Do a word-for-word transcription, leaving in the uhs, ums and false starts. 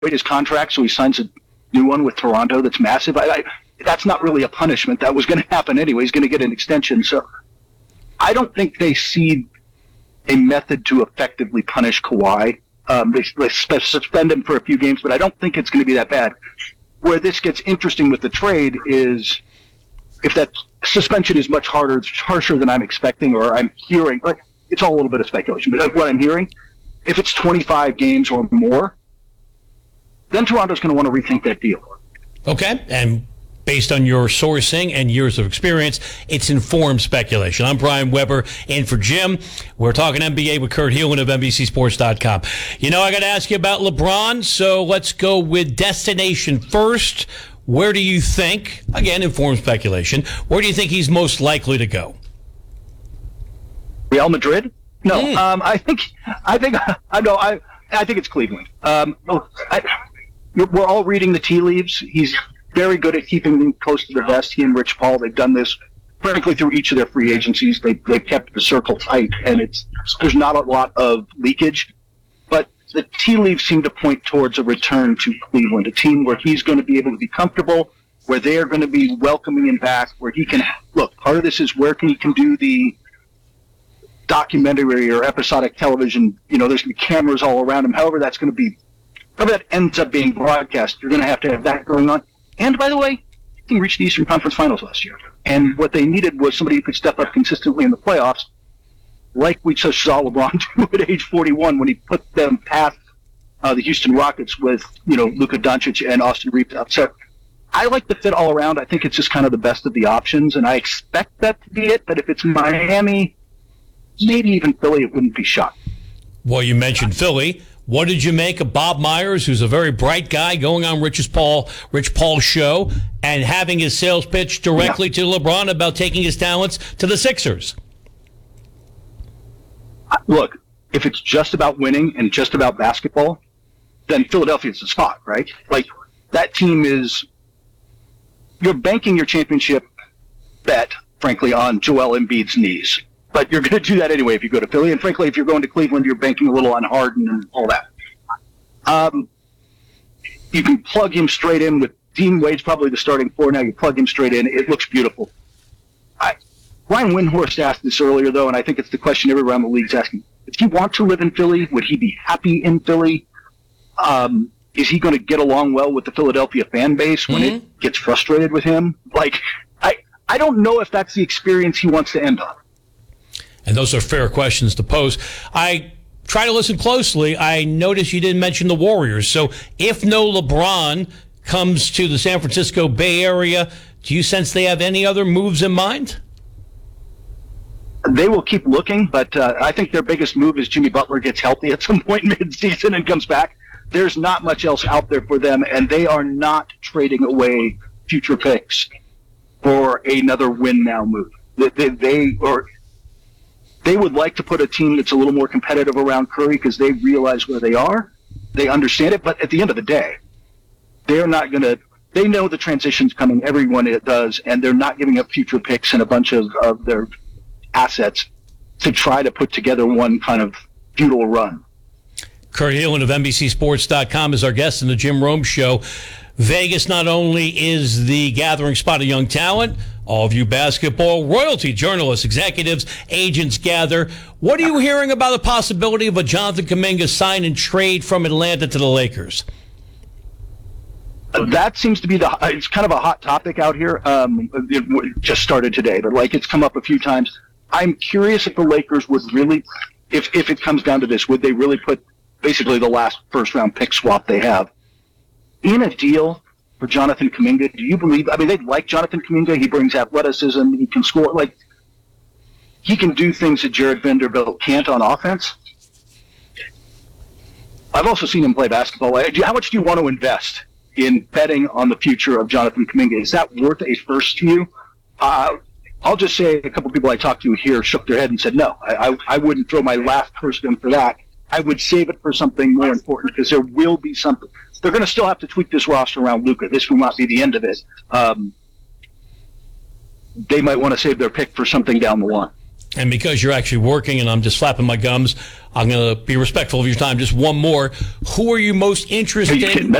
his contract, so he signs a new one with Toronto that's massive. I, I, that's not really a punishment. That was going to happen anyway. He's going to get an extension. So I don't think they see a method to effectively punish Kawhi. Um, they, they suspend him for a few games, but I don't think it's going to be that bad. Where this gets interesting with the trade is if that suspension is much harder, harsher than I'm expecting or I'm hearing. Like, it's all a little bit of speculation, but what I'm hearing, if it's twenty-five games or more, then Toronto's going to want to rethink that deal. Okay, and based on your sourcing and years of experience, it's informed speculation. I'm Brian Weber, in for Jim. We're talking N B A with Kurt Heelan of N B C Sports dot com. You know, I got to ask you about LeBron, so let's go with destination first. Where do you think, again, informed speculation, where do you think he's most likely to go? Real Madrid? No, mm. um, I think, I think, I know, I, I think it's Cleveland. Um, I, we're all reading the tea leaves. He's very good at keeping them close to the vest. He and Rich Paul, they've done this, frankly, through each of their free agencies. They, they've kept the circle tight, and it's there's not a lot of leakage. But the tea leaves seem to point towards a return to Cleveland, a team where he's going to be able to be comfortable, where they are going to be welcoming him back, where he can look. Part of this is where he can do the documentary or episodic television. You know, there's going to be cameras all around him. However, that's going to be, however that ends up being broadcast, you're going to have to have that going on. And by the way, he reached the Eastern Conference Finals last year, and what they needed was somebody who could step up consistently in the playoffs, like we just saw LeBron do at age forty-one when he put them past uh, the Houston Rockets with, you know, Luka Doncic and Austin Reeves up. So I like the fit all around. I think it's just kind of the best of the options, and I expect that to be it. But if it's Miami, maybe even Philly, it wouldn't be shocked. Well, you mentioned Philly. What did you make of Bob Myers, who's a very bright guy, going on Rich's Paul, Rich Paul's show and having his sales pitch directly yeah. to LeBron about taking his talents to the Sixers? Look, if it's just about winning and just about basketball, then Philadelphia's the spot, right? Like, that team is, you're banking your championship bet, frankly, on Joel Embiid's knees. But you're going to do that anyway if you go to Philly. And frankly, if you're going to Cleveland, you're banking a little on Harden and all that. Um, you can plug him straight in with Dean Wade's probably the starting four now. You plug him straight in. It looks beautiful. I, Ryan Windhorst asked this earlier, though, and I think it's the question everyone around the league's asking. If he want to live in Philly, would he be happy in Philly? Um, is he going to get along well with the Philadelphia fan base when mm-hmm. it gets frustrated with him? Like, I, I don't know if that's the experience he wants to end on. And those are fair questions to pose. I try to listen closely. I noticed you didn't mention the Warriors. So if no LeBron comes to the San Francisco Bay Area, do you sense they have any other moves in mind? They will keep looking, but uh, I think their biggest move is Jimmy Butler gets healthy at some point mid-season and comes back. There's not much else out there for them, and they are not trading away future picks for another win-now move. They, they, they or... They would like to put a team that's a little more competitive around Curry because they realize where they are. They understand it. But at the end of the day, they're not going to – they know the transition's coming. Everyone it does. And they're not giving up future picks and a bunch of, of their assets to try to put together one kind of futile run. Kurt Heelan of N B C Sports dot com is our guest in the Jim Rome Show. Vegas not only is the gathering spot of young talent – all of you basketball royalty journalists, executives, agents gather. What are you hearing about the possibility of a Jonathan Kuminga sign and trade from Atlanta to the Lakers? That seems to be the, it's kind of a hot topic out here. Um, it just started today, but like it's come up a few times. I'm curious if the Lakers would really, if, if it comes down to this, would they really put basically the last first round pick swap they have in a deal for Jonathan Kuminga? Do you believe, I mean, they like Jonathan Kuminga. He brings athleticism. He can score. Like, he can do things that Jared Vanderbilt can't on offense. I've also seen him play basketball. How much do you want to invest in betting on the future of Jonathan Kuminga? Is that worth a first to you? Uh, I'll just say a couple of people I talked to here shook their head and said, no, I, I, I wouldn't throw my last first in for that. I would save it for something more important because there will be something. They're going to still have to tweak this roster around Luka. This will not be the end of it. Um, they might want to save their pick for something down the line. And because you're actually working and I'm just flapping my gums, I'm going to be respectful of your time. Just one more. Who are you most Are interested you kidding? in?